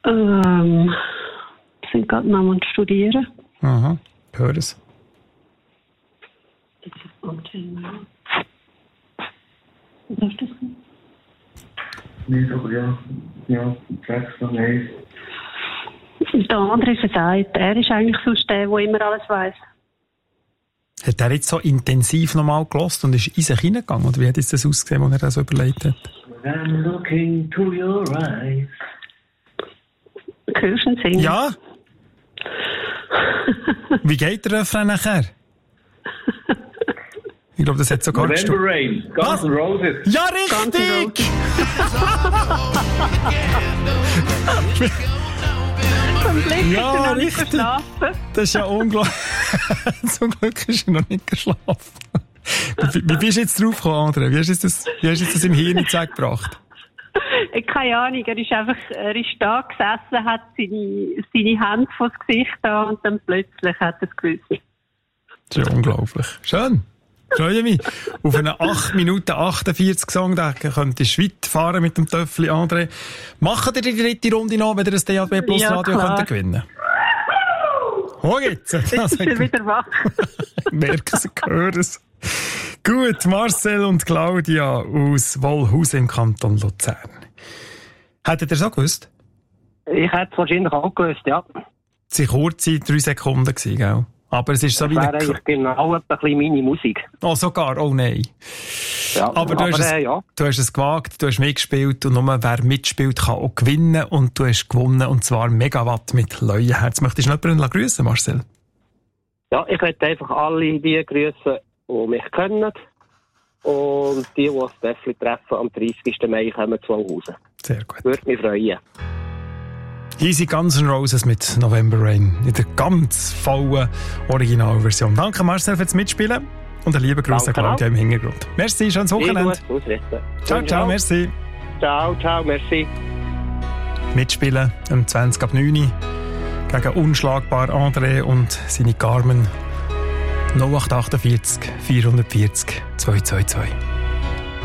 Sind gerade noch am Studieren. Aha, ich höre es. Was ist das? Nicht so, ja, sag's noch nicht. Der andere versagt. Er ist eigentlich sonst der immer alles weiss. Hat er jetzt so intensiv nochmal gehört und ist in sich hineingegangen? Oder wie hat jetzt das ausgesehen, als er das so überlegt hat? When I'm looking to your eyes. Hörst du ihn singen? Ja. Wie geht der Refrain nachher? Ich glaube, das hat sogar November Rain, Guns N' Roses. Ja, richtig! Zum Glück Ja, ist er noch nicht richtig. verschlafen. Das ist ja unglaublich. Zum Glück ist er noch nicht geschlafen. Wie bist du jetzt drauf gekommen, André? Wie hast du das im Hirn gebracht? Keine Ahnung, er ist da gesessen, hat seine Hände vor das Gesicht da und dann plötzlich hat er es gewusst. Das ist ja unglaublich. Schön. Freue mich. Auf einen 8 Minuten 48 Song, da könntest du weit fahren mit dem Töffli, André. Machen ihr die dritte Runde noch, wenn ihr das DAB Plus Ja, Radio klar. könnt gewinnen? Oh, jetzt. Jetzt ist er wieder wach. Ich merke es, ich höre es. Gut, Marcel und Claudia aus Wollhausen im Kanton Luzern. Hättet ihr es auch gewusst? Ich hätte es wahrscheinlich auch gewusst, ja. Es waren kurze 3 Sekunden gewesen, gell? Aber es ist so Das wie wäre eine... eigentlich genau ein bisschen meine Musik. Oh, sogar? Oh nein. Ja, Aber du hast es gewagt, du hast mitgespielt und nur wer mitspielt, kann auch gewinnen. Und du hast gewonnen, und zwar Megawatt mit Leuenherz. Möchtest du noch jemanden grüßen, Marcel? Ja, ich möchte einfach alle die grüßen, die mich kennen. Und die das Steffli treffen, am 30. Mai kommen zu Hause. Sehr gut. Würde mich freuen. Easy Guns N' Roses mit November Rain in der ganz vollen Originalversion. Danke Marcel fürs Mitspielen und einen lieben Gruß an Claudia im Hintergrund. Merci, schönes Wochenende. Ciao, ciao, merci. Ciao, ciao, merci. Mitspielen um 20 ab 9 Uhr gegen unschlagbar André und seine Carmen 0848 440 222.